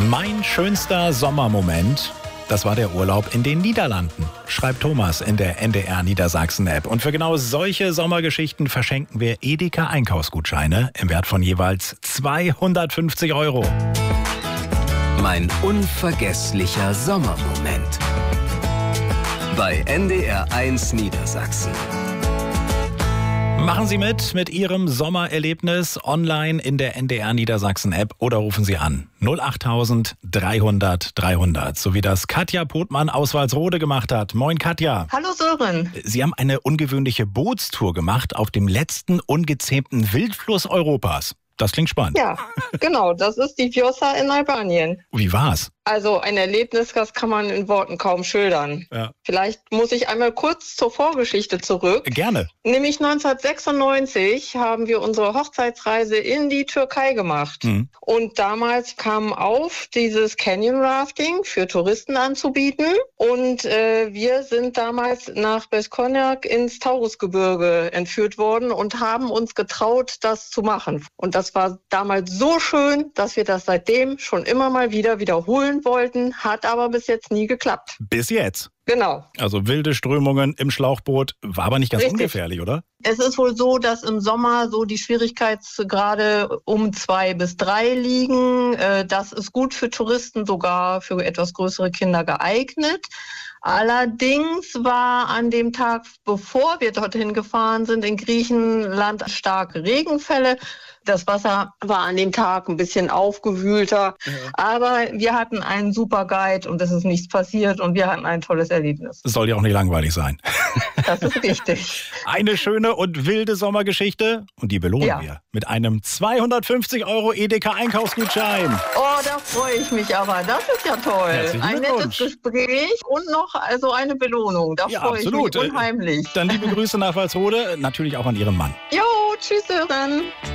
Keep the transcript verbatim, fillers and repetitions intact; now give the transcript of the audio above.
Mein schönster Sommermoment, das war der Urlaub in den Niederlanden, schreibt Thomas in der N D R Niedersachsen-App. Und für genau solche Sommergeschichten verschenken wir Edeka Einkaufsgutscheine im Wert von jeweils zweihundertfünfzig Euro. Mein unvergesslicher Sommermoment. Bei N D R eins Niedersachsen. Machen Sie mit mit Ihrem Sommererlebnis online in der N D R Niedersachsen-App oder rufen Sie an null acht dreihundert dreihundert, so wie das Katja Potmann aus Walsrode gemacht hat. Moin Katja. Hallo Sören. Sie haben eine ungewöhnliche Bootstour gemacht auf dem letzten ungezähmten Wildfluss Europas. Das klingt spannend. Ja, genau, das ist die Vjosa in Albanien. Wie war's? Also ein Erlebnis, das kann man in Worten kaum schildern. Ja. Vielleicht muss ich einmal kurz zur Vorgeschichte zurück. Gerne. Nämlich neunzehnhundertsechsundneunzig haben wir unsere Hochzeitsreise in die Türkei gemacht. Mhm. Und damals kam auf, dieses Canyon Rafting für Touristen anzubieten. Und äh, wir sind damals nach Beskonjak ins Taurusgebirge entführt worden und haben uns getraut, das zu machen. Und das war damals so schön, dass wir das seitdem schon immer mal wieder wiederholen wollten, hat aber bis jetzt nie geklappt. Bis jetzt? Genau. Also wilde Strömungen im Schlauchboot, war aber nicht ganz Richtig. ungefährlich, oder? Es ist wohl so, dass im Sommer so die Schwierigkeitsgrade um zwei bis drei liegen. Das ist gut für Touristen, sogar für etwas größere Kinder geeignet. Allerdings war an dem Tag, bevor wir dorthin gefahren sind, in Griechenland starke Regenfälle. Das Wasser war an dem Tag ein bisschen aufgewühlter, ja. Aber wir hatten einen super Guide und es ist nichts passiert und wir hatten ein tolles Erlebnis. Es soll ja auch nicht langweilig sein. Das ist richtig. Eine schöne und wilde Sommergeschichte und die belohnen ja. wir mit einem zweihundertfünfzig Euro Edeka Einkaufsgutschein. Oh, da freue ich mich aber. Das ist ja toll. Herzlichen Ein nettes Gespräch und noch also eine Belohnung. Da ja, freue absolut. ich mich unheimlich. Dann liebe Grüße nach Walsrode, natürlich auch an Ihren Mann. Jo, tschüss, Sören.